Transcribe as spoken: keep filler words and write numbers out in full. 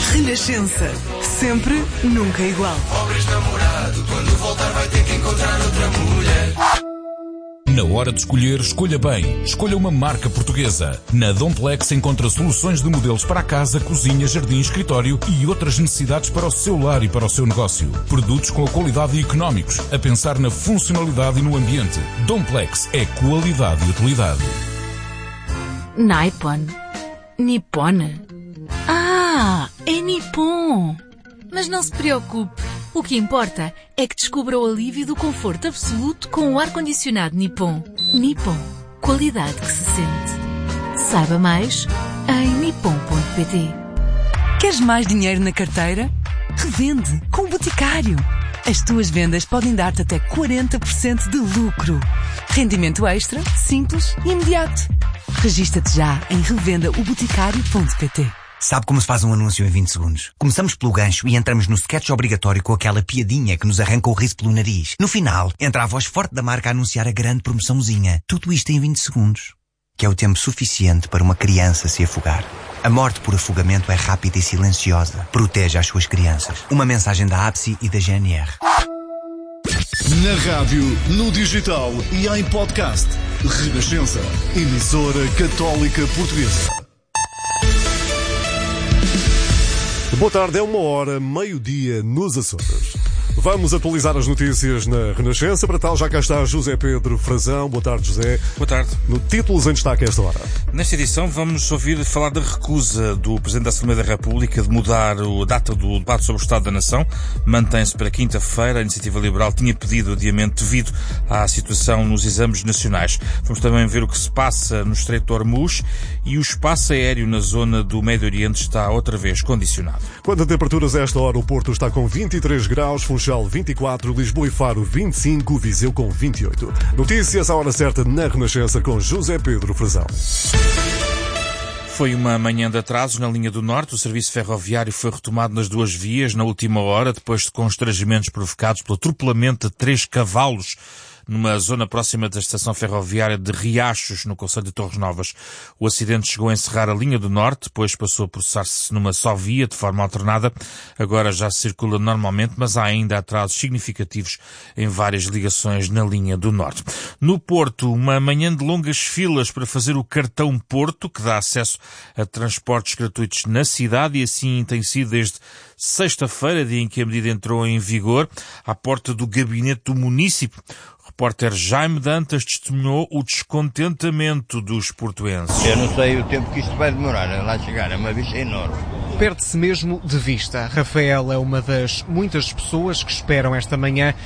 Renascença. Sempre, nunca igual. Pobres namorado, quando voltar vai ter que encontrar outra mulher. Na hora de escolher, escolha bem. Escolha uma marca portuguesa. Na Domplex encontra soluções de modelos para a casa, cozinha, jardim, escritório e outras necessidades para o seu lar e para o seu negócio. Produtos com a qualidade e económicos, a pensar na funcionalidade e no ambiente. Domplex é qualidade e utilidade. Nippon. Nippon. Ah, é Nippon. Mas não se preocupe. O que importa é que descubra o alívio do conforto absoluto com o ar-condicionado Nippon. Nippon. Qualidade que se sente. Saiba mais em nippon ponto pt. Queres mais dinheiro na carteira? Revende com o Boticário. As tuas vendas podem dar-te até quarenta por cento de lucro. Rendimento extra, simples e imediato. Regista-te já em revenda o boticário ponto pt. Sabe como se faz um anúncio em vinte segundos? Começamos pelo gancho e entramos no sketch obrigatório com aquela piadinha que nos arranca o riso pelo nariz. No final, entra a voz forte da marca a anunciar a grande promoçãozinha. Tudo isto em vinte segundos. Que é o tempo suficiente para uma criança se afogar. A morte por afogamento é rápida e silenciosa. Proteja as suas crianças. Uma mensagem da A B S I e da G N R. Na rádio, no digital e em podcast. Renascença. Emissora Católica Portuguesa. Boa tarde, é uma hora, meio-dia, nos Açores. Vamos atualizar as notícias na Renascença. Para tal, já cá está José Pedro Frazão. Boa tarde, José. Boa tarde. No Títulos em Destaque a esta hora. Nesta edição vamos ouvir falar da recusa do Presidente da Assembleia da República de mudar a data do debate sobre o Estado da Nação. Mantém-se para quinta-feira. A Iniciativa Liberal tinha pedido adiamento devido à situação nos exames nacionais. Vamos também ver o que se passa no Estreito de Hormuz e o espaço aéreo na zona do Médio Oriente está outra vez condicionado. Quanto a temperaturas a esta hora, o Porto está com vinte e três graus, Funchal vinte e quatro, Lisboa e Faro vinte e cinco, Viseu com vinte e oito. Notícias à hora certa na Renascença com José Pedro Frazão. Foi uma manhã de atrasos na linha do Norte. O serviço ferroviário foi retomado nas duas vias na última hora, depois de constrangimentos provocados pelo atropelamento de três cavalos numa zona próxima da estação ferroviária de Riachos, no concelho de Torres Novas. O acidente chegou a encerrar a linha do Norte, depois passou a processar-se numa só via, de forma alternada. Agora já circula normalmente, mas há ainda atrasos significativos em várias ligações na linha do Norte. No Porto, uma manhã de longas filas para fazer o cartão Porto, que dá acesso a transportes gratuitos na cidade, e assim tem sido desde sexta-feira, dia em que a medida entrou em vigor, à porta do gabinete do município. O repórter Jaime Dantas testemunhou o descontentamento dos portuenses. Eu não sei o tempo que isto vai demorar a lá chegar, é uma bicha enorme. Perde-se mesmo de vista. Rafael é uma das muitas pessoas que esperam esta manhã